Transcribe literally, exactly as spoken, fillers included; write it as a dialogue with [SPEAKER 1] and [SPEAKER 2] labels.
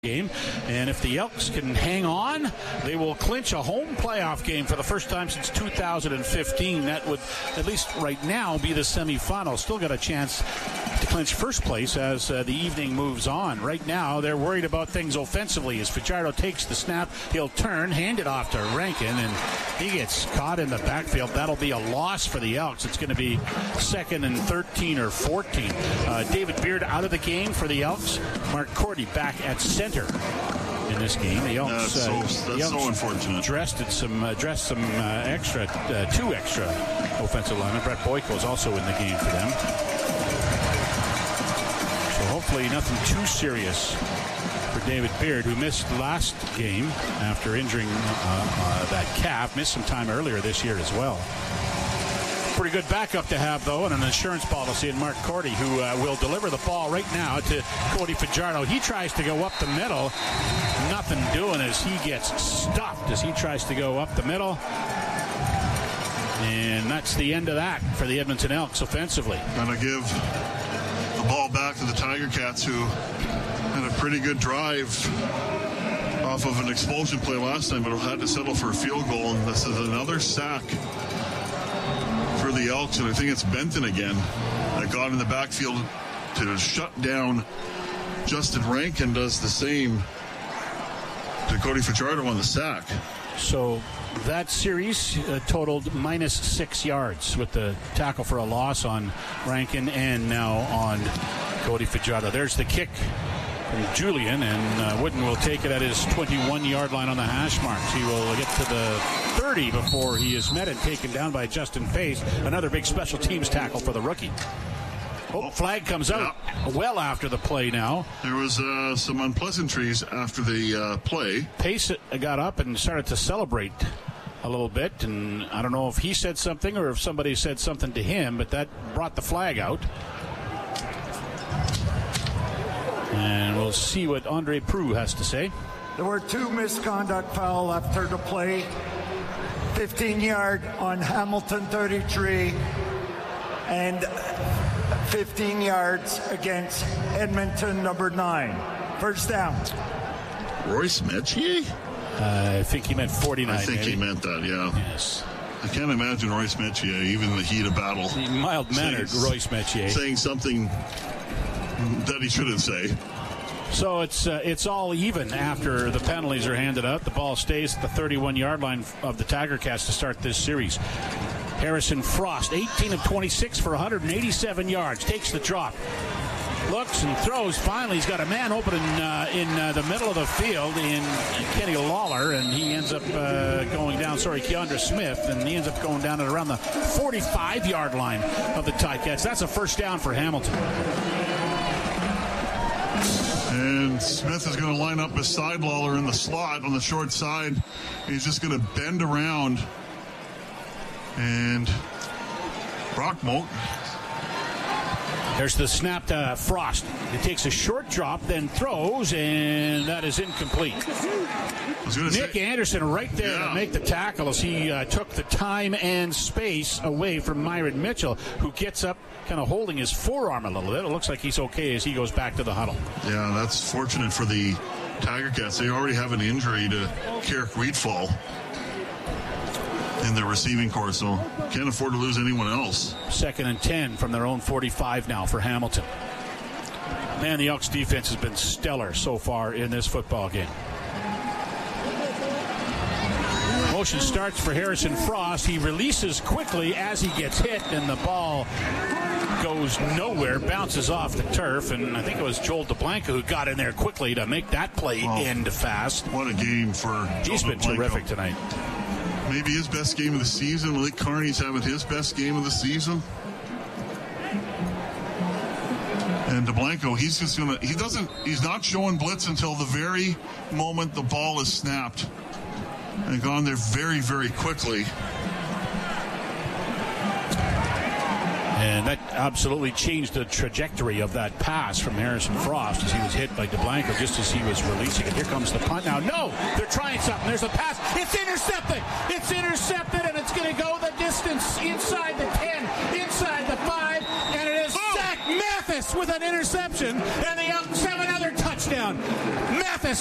[SPEAKER 1] game, and if the Elks can hang on, they will clinch a home playoff game for the first time since two thousand fifteen. That would, at least right now, be the semifinal. Still got a chance to clinch first place as uh, the evening moves on. Right now, they're worried about things offensively. As Fajardo takes the snap, he'll turn, hand it off to Rankin, and he gets caught in the backfield. That'll be a loss for the Elks. It's going to be second and thirteen or fourteen. Uh, David Beard out of the game for the Elks. Mark Cordy back at center in this game. The Elks,
[SPEAKER 2] that's so,
[SPEAKER 1] uh,
[SPEAKER 2] that's
[SPEAKER 1] the Elks
[SPEAKER 2] so unfortunate.
[SPEAKER 1] Dressed some, uh, dressed some uh, extra, uh, two extra offensive linemen. Brett Boyko is also in the game for them. So hopefully nothing too serious for David Beard, who missed last game after injuring uh, uh, that calf. Missed some time earlier this year as well. Pretty good backup to have, though, and an insurance policy in Mark Cordy, who uh, will deliver the ball right now to Cody Fajardo. He tries to go up the middle. Nothing doing as he gets stuffed as he tries to go up the middle. And that's the end of that for the Edmonton Elks offensively.
[SPEAKER 2] Going to give the ball back to the Tiger Cats, who had a pretty good drive off of an expulsion play last time, but had to settle for a field goal. And this is another sack for the Elks, and I think it's Benton again that got in the backfield to shut down Justin Rankin. Does the same to Cody Fajardo on the sack.
[SPEAKER 1] So that series uh, totaled minus six yards with the tackle for a loss on Rankin and now on Cody Fajardo. There's the kick from Julian, and uh, Wooden will take it at his twenty-one-yard line on the hash marks. He will get to the thirty before he is met and taken down by Justin Pace. Another big special teams tackle for the rookie. Oh, flag comes out yeah. well after the play now.
[SPEAKER 2] There was uh, some unpleasantries after the uh, play.
[SPEAKER 1] Pace got up and started to celebrate a little bit, and I don't know if he said something or if somebody said something to him, but that brought the flag out. And we'll see what Andre Proulx has to say.
[SPEAKER 3] There were two misconduct foul after the play. fifteen yard on Hamilton thirty-three and fifteen yards against Edmonton number nine. First down.
[SPEAKER 2] Royce Metier?
[SPEAKER 1] Uh, I think he meant forty-nine.
[SPEAKER 2] I think
[SPEAKER 1] maybe.
[SPEAKER 2] he meant that, yeah.
[SPEAKER 1] Yes.
[SPEAKER 2] I can't imagine Royce Metier, even in the heat of battle.
[SPEAKER 1] The mild-mannered Royce Metier.
[SPEAKER 2] Saying something that he shouldn't say.
[SPEAKER 1] So it's uh, it's all even after the penalties are handed out. The ball stays at the thirty-one-yard line of the Tiger Cats to start this series. Harrison Frost, eighteen of twenty-six for one hundred eighty-seven yards, takes the drop. Looks and throws. Finally, he's got a man open in, uh, in uh, the middle of the field in Kenny Lawler, and he ends up uh, going down, sorry, Keandre Smith, and he ends up going down at around the forty-five-yard line of the Ticats. That's a first down for Hamilton.
[SPEAKER 2] And Smith is going to line up beside Lawler in the slot on the short side. He's just going to bend around. And Brock Moulton.
[SPEAKER 1] There's the snap to Frost. He takes a short drop, then throws, and that is incomplete. Nick
[SPEAKER 2] say,
[SPEAKER 1] Anderson right there
[SPEAKER 2] yeah.
[SPEAKER 1] to make the tackle as he uh, took the time and space away from Myron Mitchell, who gets up kind of holding his forearm a little bit. It looks like he's okay as he goes back to the huddle.
[SPEAKER 2] Yeah, that's fortunate for the Tiger Cats. They already have an injury to Carrick Reedfall in the receiving corps, so can't afford to lose anyone else.
[SPEAKER 1] Second and ten from their own forty-five now for Hamilton. Man, the Elks defense has been stellar so far in this football game. Motion starts for Harrison Frost. He releases quickly as he gets hit, and the ball goes nowhere, bounces off the turf, and I think it was Joel DeBlanco who got in there quickly to make that play oh, end fast.
[SPEAKER 2] What a game for Joel
[SPEAKER 1] He's been
[SPEAKER 2] DeBlanco.
[SPEAKER 1] Terrific tonight.
[SPEAKER 2] Maybe his best game of the season. Malik Carney's having his best game of the season. And DeBlanco, he's just gonna he doesn't he's not showing blitz until the very moment the ball is snapped. And gone there very, very quickly.
[SPEAKER 1] And that absolutely changed the trajectory of that pass from Harrison Frost as he was hit by DeBlanco just as he was releasing it. Here comes the punt now. No, they're trying something. There's a pass. It's intercepted. It's intercepted, and it's going to go the distance inside the ten, inside the five, and it is oh. Zach Mathis with an interception, and the Elks have another touchdown. touchdown. Mathis